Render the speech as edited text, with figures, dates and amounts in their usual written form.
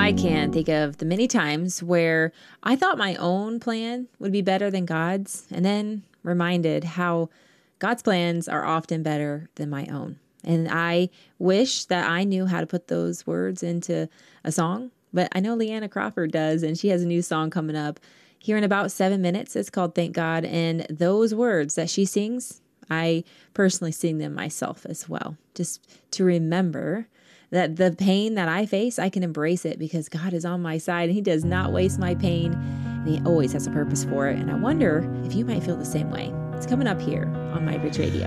I can think of the many times where I thought my own plan would be better than God's, and then reminded how God's plans are often better than my own. And I wish that I knew how to put those words into a song, but I know Leanna Crawford does, and she has a new song coming up here in about 7 minutes. It's called Thank God, and those words that she sings, I personally sing them myself as well, just to remember that the pain that I face, I can embrace it because God is on my side and He does not waste my pain, and He always has a purpose for it. And I wonder if you might feel the same way. It's coming up here on My Bridge Radio.